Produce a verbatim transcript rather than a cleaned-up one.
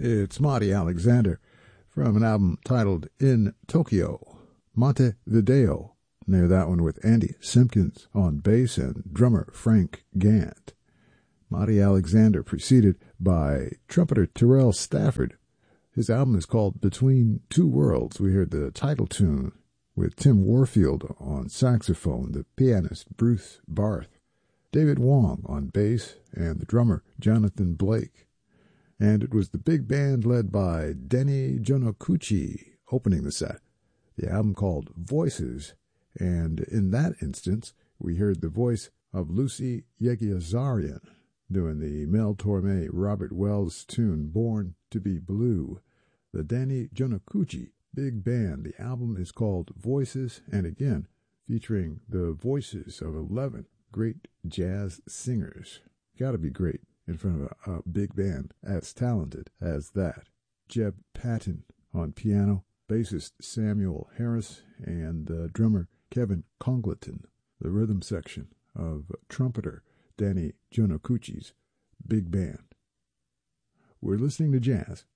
It's Marty Alexander from an album titled In Tokyo, Montevideo. Near that one with Andy Simpkins on bass and drummer Frank Gant. Marty Alexander preceded by trumpeter Terrell Stafford. His album is called Between Two Worlds. We heard the title tune with Tim Warfield on saxophone, the pianist Bruce Barth, David Wong on bass, and the drummer Jonathan Blake. And it was the big band led by Denny Jonokuchi opening the set. The album called Voices, and in that instance, we heard the voice of Lucy Yegiazarian doing the Mel Torme Robert Wells tune Born to be Blue. The Denny Jonokuchi big band. The album is called Voices, and again, featuring the voices of eleven great jazz singers. Gotta be great in front of a, a big band as talented as that. Jeb Patton on piano, bassist Samuel Harris, and uh, drummer Kevin Congleton. The rhythm section of trumpeter Denny Jonokuchi's big band. We're listening to jazz